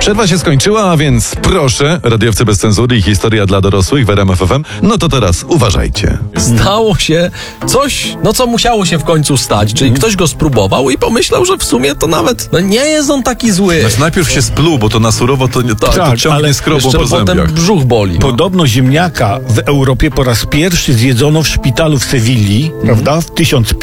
Przerwa się skończyła, a więc proszę, radiowcy bez cenzury i historia dla dorosłych w RMF FM. No to teraz uważajcie. Stało się coś, co musiało się w końcu stać, czyli ktoś go spróbował i pomyślał, że w sumie to nawet nie jest on taki zły. Znaczy najpierw się spluł, bo to na surowo to ciągnie ale skrobą Jeszcze po potem zębiach. brzuch boli. Podobno ziemniaka w Europie po raz pierwszy zjedzono w szpitalu w Sewilli, prawda, w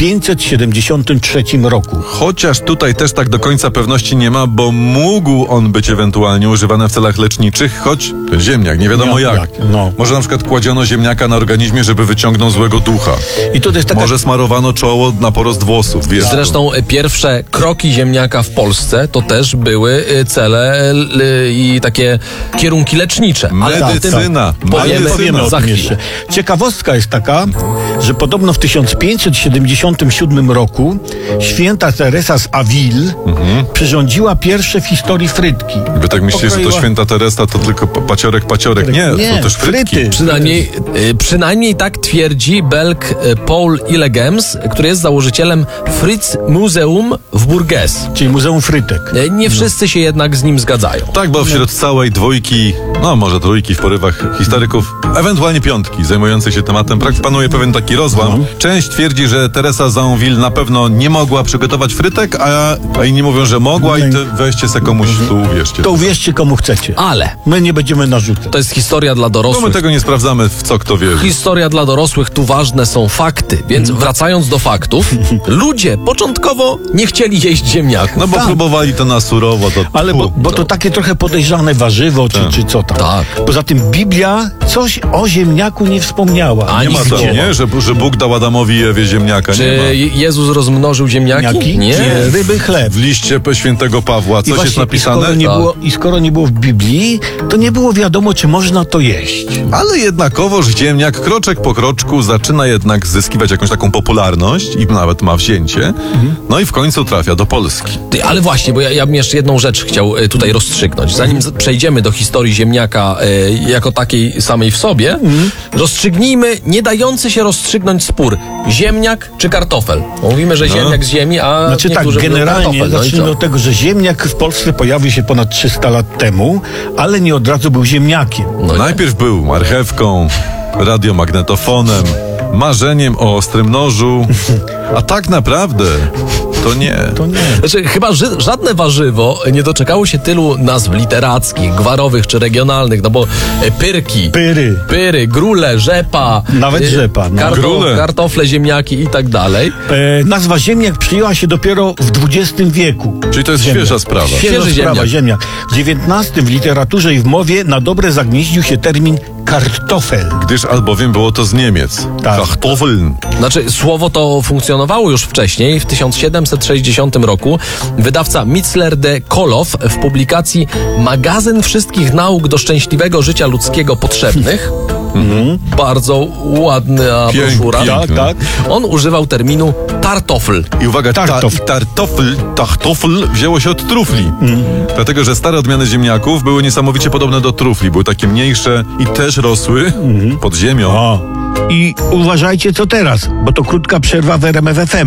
1573 roku. Chociaż tutaj też tak do końca pewności nie ma, bo mógł on być ewentualnie używany w celach leczniczych, choć to ziemniak, nie wiadomo jak. No. Może na przykład kładziono ziemniaka na organizmie, żeby wyciągnął złego ducha. I to jest taka... Może smarowano czoło na porost włosów. Wiesz. Zresztą pierwsze kroki ziemniaka w Polsce to też były cele i takie kierunki lecznicze. Ale o tym Medycyna. powiemy o za tym chwilę. jeszcze. Ciekawostka jest taka, że podobno w 1577 roku święta Teresa z Avil przyrządziła pierwsze w historii frytki. Wy tak myślicie, że to Pokroiła- święta Teresa to tylko paciorek. Nie, Nie, to też frytki. fryty. Przynajmniej tak twierdzi Belg Paul Illegems, który jest założycielem Fritz Museum w Bourges. Czyli Muzeum Frytek. Nie wszyscy się jednak z nim zgadzają. Tak, bo wśród całej dwójki, może trójki w porywach historyków, ewentualnie piątki zajmujących się tematem, panuje pewien taki rozłam. Część twierdzi, że Teresa Zaonville na pewno nie mogła przygotować frytek, a inni mówią, że mogła i weźcie se komuś tu uwierzcie. To uwierzcie komu chcecie. Ale My nie będziemy narzucać. to jest historia dla No dorosłych. my tego nie sprawdzamy, w co kto wierzy. Historia dla dorosłych, tu ważne są fakty. Więc wracając do faktów, ludzie początkowo nie chcieli jeść ziemniaków. No bo próbowali to na surowo, to Ale bo to takie trochę podejrzane warzywo, czy co tam. Tak. Poza tym Biblia coś o ziemniaku nie wspomniała. Ani nie ma słowa. tam, nie? Że Bóg dał Adamowi i Ewie ziemniaka, nie Czy ma. Jezus rozmnożył ziemniaki? Ziemniaki? Nie. Ryby, chleb. W liście świętego Pawła coś jest napisane? Skoro nie było w Biblii, to nie było wiadomo, czy można to jeść. Ale jednakowoż ziemniak kroczek po kroczku zaczyna jednak zyskiwać jakąś taką popularność i nawet ma wzięcie. No i w końcu trafia do Polski. Ale właśnie, bo ja bym jeszcze jedną rzecz chciał tutaj rozstrzygnąć. Zanim przejdziemy do historii ziemniaka jako takiej samej w sobie, rozstrzygnijmy nie dający się rozstrzygnąć spór. Ziemniak czy kartofel? Bo mówimy, że ziemniak z ziemi, a Znaczy tak, niektórzy mówią generalnie kartofel. No i zacznijmy co? od tego, że ziemniak w Polsce pojawił się ponad 300 lat temu, ale nie od razu był ziemniakiem. No i Najpierw był marchewką, radiomagnetofonem, marzeniem o ostrym nożu, a tak naprawdę to nie. To nie. Znaczy, chyba żadne warzywo nie doczekało się tylu nazw literackich, gwarowych czy regionalnych, no bo pyrki, Pyry. grule, rzepa, Nawet rzepa, no. Grule. kartofle, ziemniaki i tak dalej. Nazwa ziemniak przyjęła się dopiero w XX wieku. Czyli to jest świeża sprawa. Świeży Sprawa, ziemniak. W XIX w literaturze i w mowie na dobre zagnieździł się termin kartofel. Gdyż albowiem było to z Niemiec. Tak. Kartoffeln. Znaczy, słowo to funkcjonowało już wcześniej. W 1760 roku wydawca Mitzler de Kolow w publikacji Magazyn Wszystkich Nauk do Szczęśliwego Życia Ludzkiego Potrzebnych, bardzo ładna Pięknie. broszura, Tak. on używał terminu tartofel. I uwaga, tartofel wzięło się od trufli. Dlatego, że stare odmiany ziemniaków były niesamowicie podobne do trufli. Były takie mniejsze i też rosły pod ziemią. I uważajcie co teraz, bo to krótka przerwa w RMF FM.